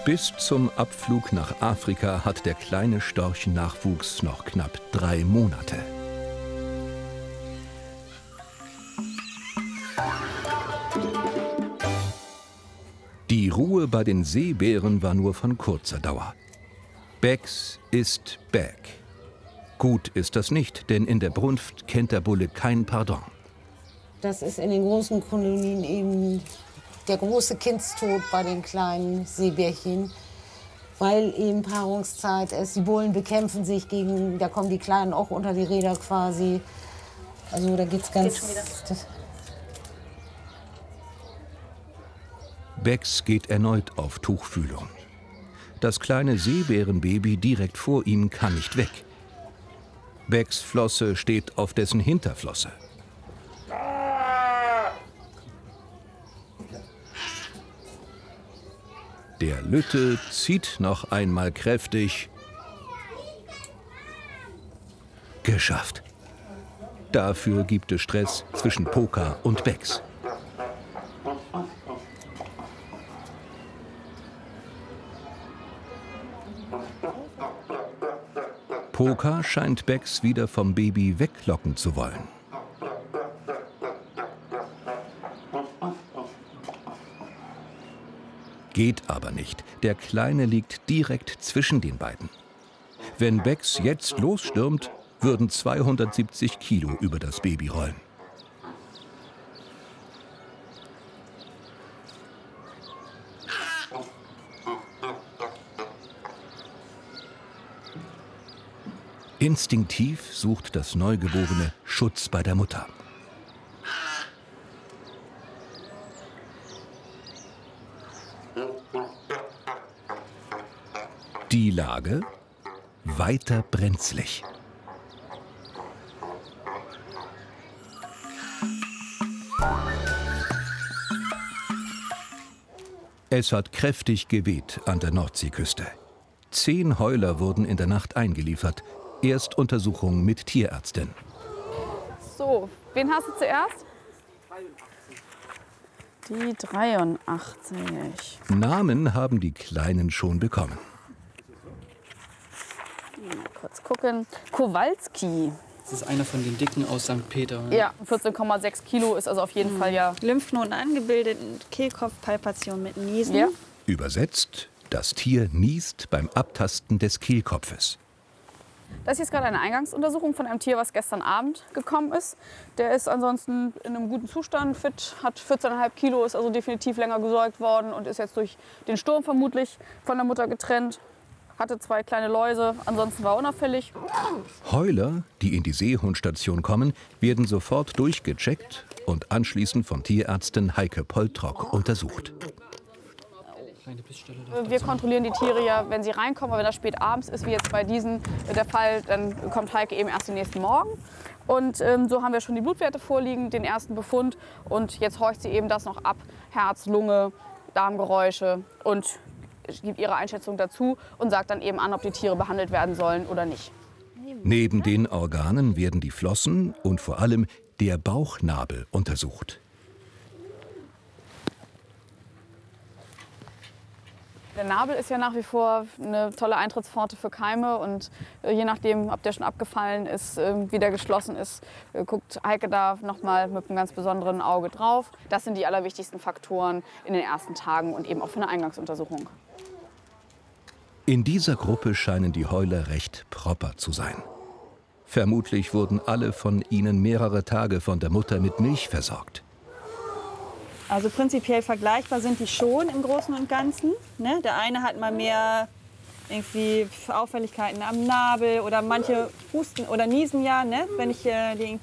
Bis zum Abflug nach Afrika hat der kleine Storchennachwuchs noch knapp 3 Monate. Die Ruhe bei den Seebären war nur von kurzer Dauer. Bex ist back. Gut ist das nicht, denn in der Brunft kennt der Bulle kein Pardon. Das ist in den großen Kolonien eben der große Kindstod bei den kleinen Seebärchen, weil eben Paarungszeit ist. Die Bullen bekämpfen sich gegen, da kommen die Kleinen auch unter die Räder quasi. Also da geht's ganz. Bex geht erneut auf Tuchfühlung. Das kleine Seebärenbaby direkt vor ihm kann nicht weg. Bex Flosse steht auf dessen Hinterflosse. Der Lütte zieht noch einmal kräftig. Geschafft. Dafür gibt es Stress zwischen Poka und Bex. Poka scheint Bex wieder vom Baby weglocken zu wollen. Geht aber nicht. Der Kleine liegt direkt zwischen den beiden. Wenn Bex jetzt losstürmt, würden 270 Kilo über das Baby rollen. Instinktiv sucht das Neugeborene Schutz bei der Mutter. Die Lage? Weiter brenzlig. Es hat kräftig geweht an der Nordseeküste. 10 Heuler wurden in der Nacht eingeliefert. Erstuntersuchung mit Tierärztin. So, wen hast du zuerst? Die 83. Namen haben die Kleinen schon bekommen. Mal kurz gucken. Kowalski. Das ist einer von den Dicken aus St. Peter. Ja, 14,6 Kilo ist also auf jeden Fall ja. Lymphknoten angebildet, Kehlkopfpalpation mit Niesen. Ja. Übersetzt, das Tier niest beim Abtasten des Kehlkopfes. Das hier ist gerade eine Eingangsuntersuchung von einem Tier, was gestern Abend gekommen ist. Der ist ansonsten in einem guten Zustand, fit, hat 14,5 Kilo, ist also definitiv länger gesäugt worden und ist jetzt durch den Sturm vermutlich von der Mutter getrennt. Hatte 2 kleine Läuse, ansonsten war unauffällig. Heuler, die in die Seehundstation kommen, werden sofort durchgecheckt und anschließend von Tierärztin Heike Poltrock untersucht. Wir kontrollieren die Tiere ja, wenn sie reinkommen, aber wenn das spät abends ist, wie jetzt bei diesen der Fall, dann kommt Heike eben erst den nächsten Morgen. Und so haben wir schon die Blutwerte vorliegen, den ersten Befund. Und jetzt horcht sie eben das noch ab, Herz, Lunge, Darmgeräusche und gibt ihre Einschätzung dazu und sagt dann eben an, ob die Tiere behandelt werden sollen oder nicht. Neben den Organen werden die Flossen und vor allem der Bauchnabel untersucht. Der Nabel ist ja nach wie vor eine tolle Eintrittspforte für Keime und je nachdem, ob der schon abgefallen ist, wieder geschlossen ist, guckt Heike da noch mal mit einem ganz besonderen Auge drauf. Das sind die allerwichtigsten Faktoren in den ersten Tagen und eben auch für eine Eingangsuntersuchung. In dieser Gruppe scheinen die Heuler recht proper zu sein. Vermutlich wurden alle von ihnen mehrere Tage von der Mutter mit Milch versorgt. Also prinzipiell vergleichbar sind die schon im Großen und Ganzen. Ne? Der eine hat mal mehr irgendwie Auffälligkeiten am Nabel oder manche husten oder niesen ja, ne? Wenn ich die